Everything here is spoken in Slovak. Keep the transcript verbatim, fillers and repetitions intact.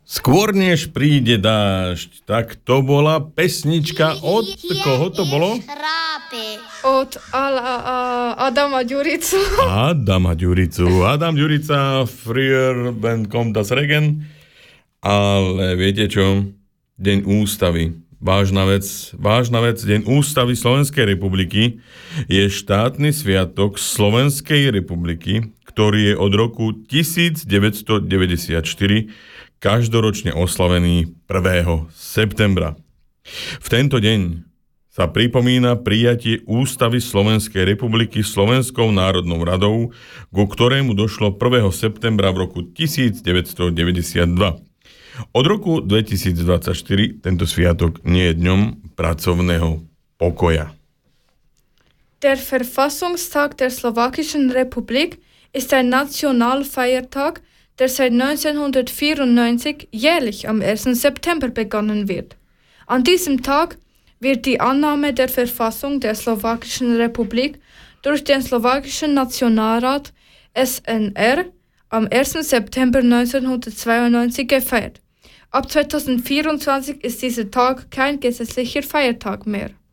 Skôr než príde dážď, tak to bola pesnička od koho to bolo? Od Ala, a, Adama Ďuricu. Adama Ďuricu. Adam Ďurica, Frier, Band kommt das Regen. Ale viete čo? Deň ústavy. Vážna vec, vážna vec. Deň ústavy Slovenskej republiky je štátny sviatok Slovenskej republiky, ktorý je od roku devätnásťstodeväťdesiatštyri každoročne oslavený prvého septembra. V tento deň sa pripomína prijatie ústavy Slovenskej republiky Slovenskou národnou radou, ku ktorému došlo prvého septembra v roku devätnásťstodeväťdesiatdva. Od roku dvetisícdvadsaťštyri tento sviatok nie je dňom pracovného pokoja. Der Verfassungstag der Slowakischen Republik ist ein Nationalfeiertag, der seit neunzehnhundertvierundneunzig jährlich am ersten September begonnen wird. An diesem Tag wird die Annahme der Verfassung der Slowakischen Republik durch den Slowakischen Nationalrat S N R am ersten September neunzehnhundertzweiundneunzig gefeiert. Ab zweitausendvierundzwanzig ist dieser Tag kein gesetzlicher Feiertag mehr.